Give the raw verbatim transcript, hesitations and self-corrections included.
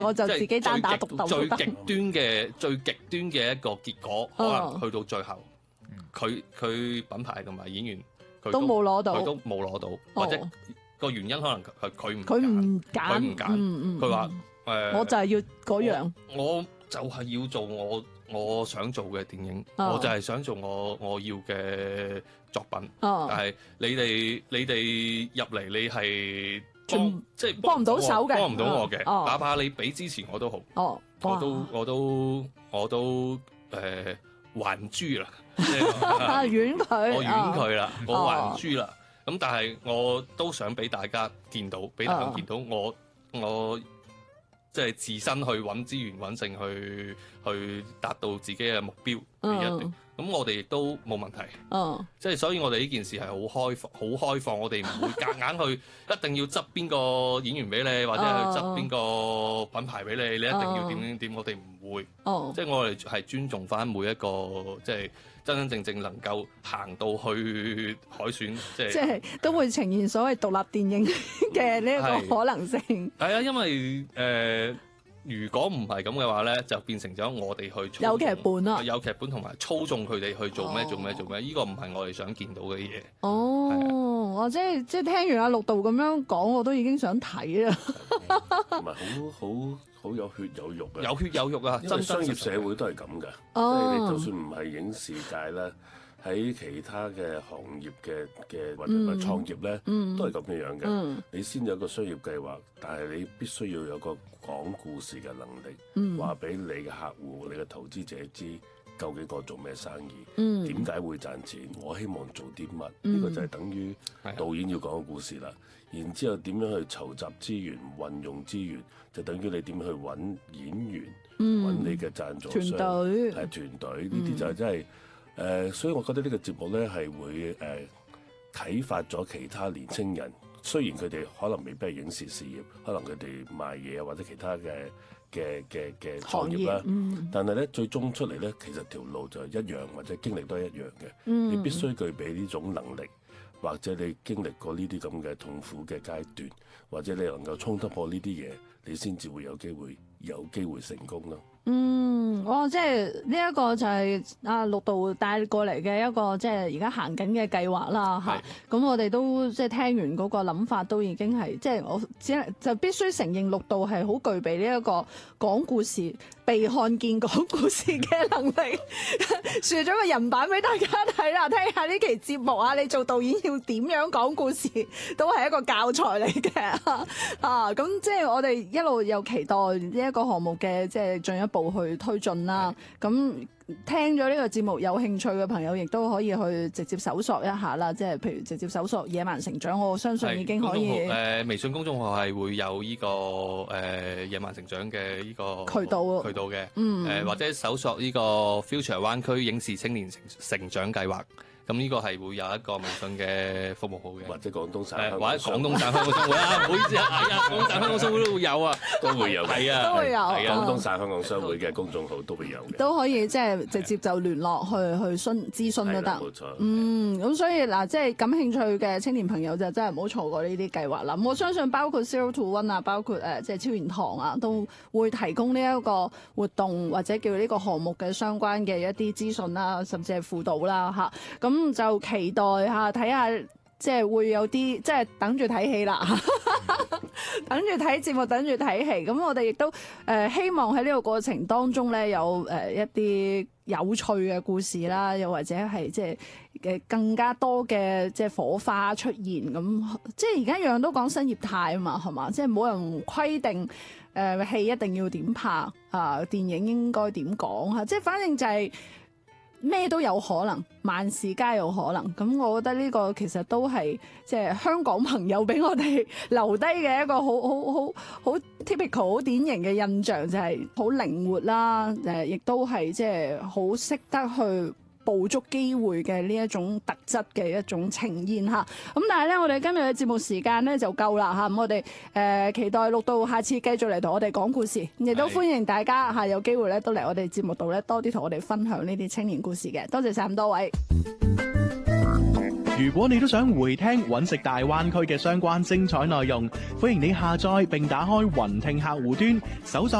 我就自己單打獨鬥最極端嘅最極端嘅一個結果，可能去到最後，佢佢品牌同埋演員佢都冇攞到， 佢都冇攞到，或者個原因可能佢佢唔佢唔揀， 佢唔揀，佢話誒， 我就係要嗰樣， 我就係要做我我想做嘅電影，我就係想做我我要嘅作品，但係你哋你哋入嚟，你係幫即係幫唔到手嘅， 幫唔到我嘅，哪怕你俾支持我都好，我都我都我都誒還珠啦， 婉佢， 我婉佢啦，我還珠啦。咁但係我都想俾大家見到，俾大家見到我我即係自身去揾資源揾剩去去達到自己嘅目標嘅一段。咁我哋亦都冇問題，即係所以我哋呢件事係好開放，好開放。我哋唔會夾硬去一定要執邊個演員俾你，或者係執邊個品牌俾你，你一定要點點點。我哋唔會，即係我哋係尊重翻每一個即係。真真正正能夠行到去海選，即係即係都會呈現所謂獨立電影嘅呢一個可能性。 係啊，因為誒、呃，如果唔係咁嘅話咧，就變成咗我哋去操有劇本啦， 有劇本同埋操縱佢哋去做咩、哦、做咩做咩，呢、這個唔係我哋想見到嘅嘢。 哦，我、啊、即係即係聽完阿陸導咁樣講，我都已經想睇啦。 同埋好好。好有血有肉啊！ 有血有肉啊！ 因為商業社會都係咁㗎，即係你就算唔係影視界啦，喺其他嘅行業嘅嘅或者係創業咧，嗯、都係咁樣樣嘅。嗯、你先有個商業計劃，但係你必須要有個講故事嘅能力，話俾、嗯、你嘅客戶、你嘅投資者知。究竟我做咩生意？點解、嗯、會賺錢？我希望做啲乜？呢、嗯、個就係等於導演要講嘅故事啦。嗯、然之後點樣去籌集資源、運用資源，就等於你點樣去揾演員、揾、嗯、你嘅贊助商、係團隊。呢啲就係真係誒，所以我覺得呢個節目咧係會誒、呃、啟發咗其他年青人。雖然佢哋可能未必係影視事業，可能佢哋賣嘢啊或者其他嘅。嘅嘅嘅創業啦，嗯、但係咧最終出嚟咧，其實條路就一樣，或者經歷都係一樣嘅。嗯、你必須具備呢種能力，或者你經歷過呢啲咁嘅痛苦嘅階段，或者你能夠衝突破呢啲嘢，你先至會有機會有機會成功咯。 嗯，我即係呢一個就係阿陸導帶過嚟嘅一個即係而家行緊嘅計劃啦嚇。咁是我哋都即係聽完嗰個諗法，都已經係即係我只係就必須承認陸導係好具備呢一個講故事、被看見講故事嘅能力，樹咗個人版俾大家睇啦，聽下呢期節目啊，你做導演要點樣講故事，都係一個教材嚟嘅啊！咁即係我哋一路又期待呢一個項目嘅即係進一步去推進啦，咁的聽咗呢個節目有興趣嘅朋友，亦都可以去直接搜索一下啦。即係譬如直接搜索野蠻成長，我相信已經可以。 誒、呃，微信公眾號係會有呢、這個誒、呃、野蠻成長嘅呢個渠道渠道嘅， 嗯，誒、 呃、或者搜索呢個 Future 灣區影視青年成成長計劃。咁呢個係會有一個微信嘅服務號嘅， 或者廣東省， 或者廣東省香港商會啊，唔好意思啊，係啊，廣東省香港商會都會有啊， 都會有， 係啊， 都會有， 廣東省香港商會嘅公眾號都會有嘅， 都可以即係直接就聯絡去去詢諮詢都得， 冇錯。 嗯，咁所以嗱，即係感興趣嘅青年朋友就真係唔好錯過呢啲計劃啦。我相信包括 Zero to One 啊，包括誒即係超然堂啊，都會提供呢一個活動或者叫呢個項目嘅相關嘅一啲資訊啦，甚至係輔導啦嚇。咁就期待下睇下，即係會有啲即係等住睇戲啦，等住睇節目，等住睇戲。咁我哋亦都誒、呃、希望喺呢個過程當中咧，有誒、呃、一啲有趣嘅故事啦，又或者係即係嘅更加多嘅即係火花出現。咁即係而家樣樣都講新業態啊嘛，係嘛？即係冇人規定誒、呃、戲一定要點拍啊、呃，電影應該點講嚇，即係反正就係、是。咩都有可能，萬事皆有可能。咁我覺得呢個其實都係即係香港朋友俾我哋留低嘅一個好好好好 typical 好典型嘅印象，就係好靈活啦，誒，亦都係即係好識得去捕捉機會嘅呢一種特質嘅一種呈現嚇，咁但係咧，我哋今日嘅節目時間咧就夠啦嚇，咁我哋誒、呃、期待陸導下次繼續嚟同我哋講故事，亦都歡迎大家嚇有機會咧都嚟我哋節目度咧多啲同我哋分享呢啲青年故事嘅，多謝晒咁多位。 如果你都想回聽揾食大灣區嘅相關精彩內容，歡迎你下載並打開雲聽客戶端，搜索